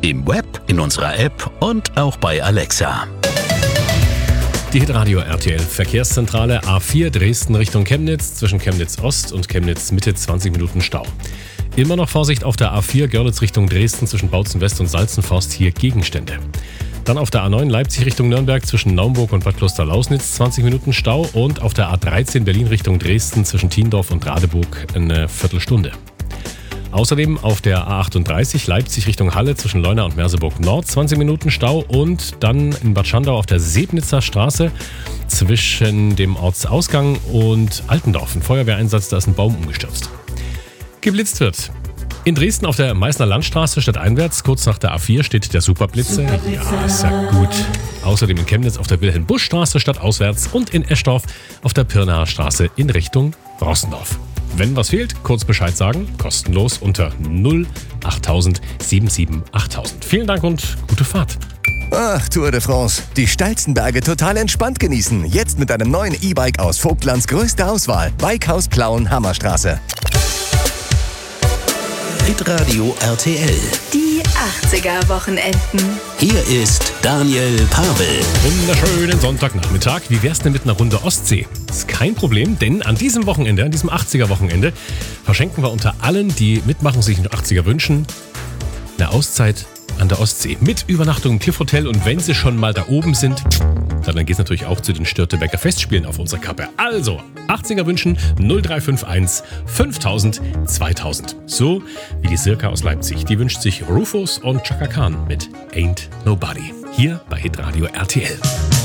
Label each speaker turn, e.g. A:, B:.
A: Im Web, in unserer App und auch bei Alexa.
B: Die Hitradio RTL Verkehrszentrale A4 Dresden Richtung Chemnitz, zwischen Chemnitz Ost und Chemnitz Mitte 20 Minuten Stau. Immer noch Vorsicht auf der A4 Görlitz Richtung Dresden zwischen Bautzen West und Salzenforst, hier Gegenstände. Dann auf der A9 Leipzig Richtung Nürnberg zwischen Naumburg und Bad Kloster-Lausnitz 20 Minuten Stau und auf der A13 Berlin Richtung Dresden zwischen Thiendorf und Radeburg eine Viertelstunde. Außerdem auf der A38 Leipzig Richtung Halle zwischen Leuna und Merseburg Nord 20 Minuten Stau und dann in Bad Schandau auf der Sebnitzer Straße zwischen dem Ortsausgang und Altendorf. Ein Feuerwehreinsatz, da ist ein Baum umgestürzt. Geblitzt wird. In Dresden auf der Meißner Landstraße stadteinwärts, kurz nach der A4, steht der Superblitzer. Ja, ist ja gut. Außerdem in Chemnitz auf der Wilhelm-Busch-Straße stadtauswärts und in Eschdorf auf der Pirnaer Straße in Richtung Rossendorf. Wenn was fehlt, kurz Bescheid sagen, kostenlos unter 08000 77 8000. Vielen Dank und gute Fahrt.
C: Ach, Tour de France. Die steilsten Berge total entspannt genießen. Jetzt mit einem neuen E-Bike aus Vogtlands größter Auswahl. Bikehaus Plauen, Hammerstraße.
A: Hitradio RTL.
D: Die 80er-Wochenenden.
A: Hier ist Daniel Pavel.
B: Wunderschönen Sonntagnachmittag. Wie wär's denn mit einer Runde Ostsee? Ist kein Problem, denn an diesem Wochenende, an diesem 80er-Wochenende, verschenken wir unter allen, die mitmachen, sich einen 80er wünschen, eine Auszeit an der Ostsee. Mit Übernachtung im Cliff-Hotel und wenn sie schon mal da oben sind, dann geht's natürlich auch zu den Störtebecker Festspielen auf unserer Kappe. Also, 80er wünschen 0351 5000 2000. So wie die Sirka aus Leipzig. Die wünscht sich Rufus und Chaka Khan mit Ain't Nobody. Hier bei Hitradio RTL.